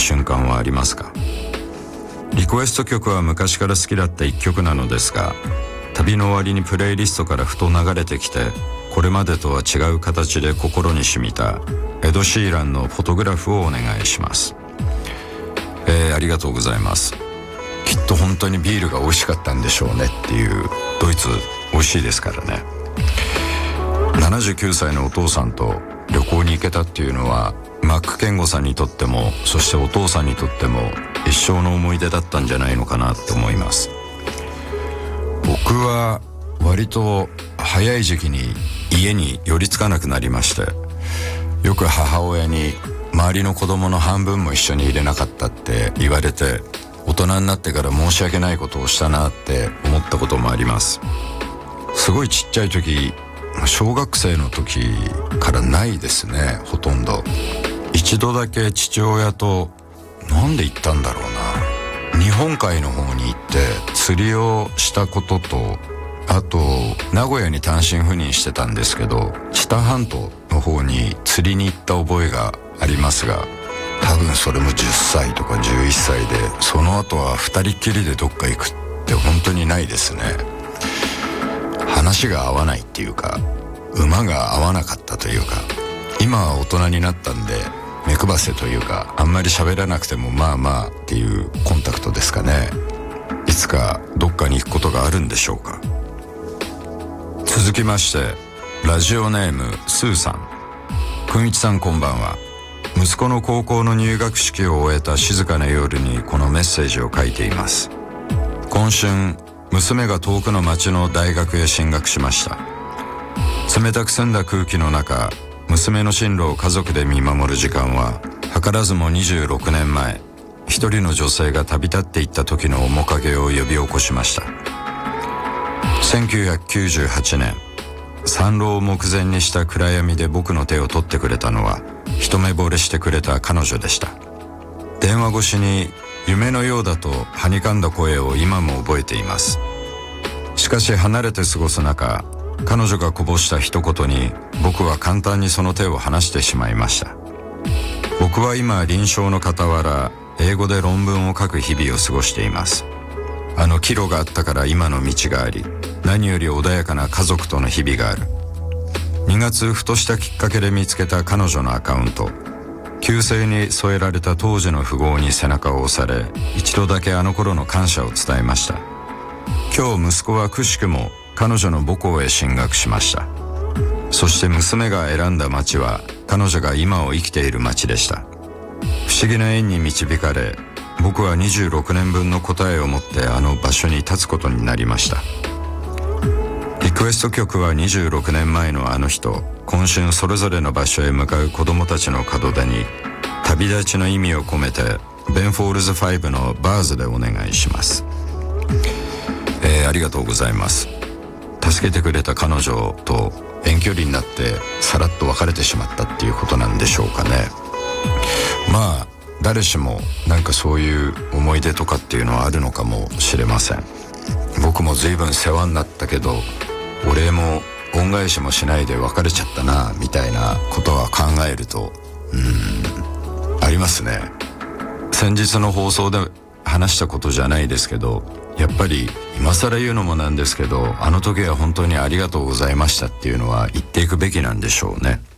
瞬間はありますか？リクエスト曲は昔から好きだった一曲なのですが、旅の終わりにプレイリストからふと流れてきて、これまでとは違う形で心に染みたエド・シーランのフォトグラフをお願いします。ありがとうございます。きっと本当にビールが美味しかったんでしょうねっていう。ドイツ美味しいですからね。79歳のお父さんと旅行に行けたっていうのは、マック・ケンゴさんにとっても、そしてお父さんにとっても一生の思い出だったんじゃないのかなって思います。僕は割と早い時期に家に寄りつかなくなりまして、よく母親に周りの子供の半分も一緒に入れなかったって言われて、大人になってから申し訳ないことをしたなって思ったこともあります。すごいちっちゃい時、小学生の時からないですね、ほとんど。一度だけ父親と、なんで行ったんだろうな、日本海の方に行って釣りをしたことと、あと名古屋に単身赴任してたんですけど、知多半島の方に釣りに行った覚えがありますが、多分それも10歳とか11歳で、その後は二人っきりでどっか行くって本当にないですね。話が合わないっていうか、馬が合わなかったというか、今は大人になったんで目配せというか、あんまり喋らなくてもまあまあっていうコンタクトですかね。いつかどっかに行くことがあるんでしょうか。続きまして、ラジオネームスーさん。くんいちさん、こんばんは。息子の高校の入学式を終えた静かな夜にこのメッセージを書いています。今春、娘が遠くの町の大学へ進学しました。冷たく澄んだ空気の中、娘の進路を家族で見守る時間は、図らずも26年前、一人の女性が旅立っていった時の面影を呼び起こしました。1998年、山籠を目前にした暗闇で僕の手を取ってくれたのは、一目惚れしてくれた彼女でした。電話越しに夢のようだとはにかんだ声を今も覚えています。しかし離れて過ごす中、彼女がこぼした一言に僕は簡単にその手を離してしまいました。僕は今臨床の傍ら英語で論文を書く日々を過ごしています。あの岐路があったから今の道があり、何より穏やかな家族との日々がある。2月ふとしたきっかけで見つけた彼女のアカウント。旧姓に添えられた当時の富豪に背中を押され、一度だけあの頃の感謝を伝えました。今日息子はくしくも彼女の母校へ進学しました。そして娘が選んだ町は彼女が今を生きている町でした。不思議な縁に導かれ、僕は26年分の答えを持ってあの場所に立つことになりました。リクエスト曲は26年前のあの日と今春それぞれの場所へ向かう子供たちの門出に、旅立ちの意味を込めてベン・フォールズ5のバーズでお願いします。ありがとうございます。助けてくれた彼女と遠距離になってさらっと別れてしまったっていうことなんでしょうかね。まあ誰しもなんかそういう思い出とかっていうのはあるのかもしれません。僕も随分世話になったけど、お礼も恩返しもしないで別れちゃったなみたいなことは考えると、ありますね。先日の放送で話したことじゃないですけど、やっぱり今更言うのもなんですけど、あの時は本当にありがとうございましたっていうのは言っていくべきなんでしょうね。